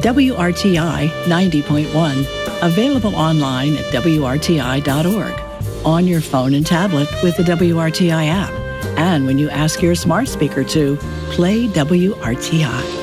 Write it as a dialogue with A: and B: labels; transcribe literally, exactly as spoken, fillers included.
A: W R T I ninety point one, available online at W R T I dot org, on your phone and tablet with the W R T I app, and when you ask your smart speaker to play W R T I.